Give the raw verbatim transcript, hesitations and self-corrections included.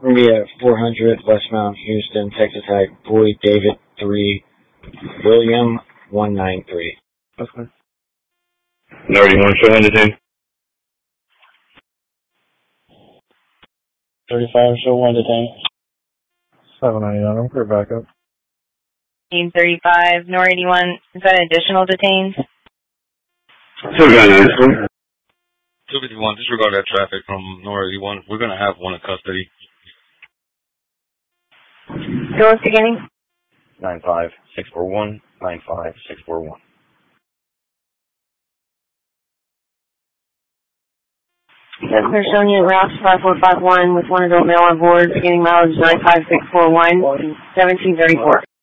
We're going to be at four hundred Westbound Houston, Texas High, Boyd David three, William one nine three. Okay. thirty-one, show one detained. thirty-five, show one detained. seven ninety-nine, I'm clear back up. thirty-five, Nor eighty-one, is that additional detained? two ninety-nine. two fifty-one, disregard that traffic from Nor eighty-one. We're going to have one in custody. Go once beginning. nine five six four one, nine five six four one. That's clear showing you route five four five one with one adult male on board, beginning mileage nine five six four one, seventeen thirty-four.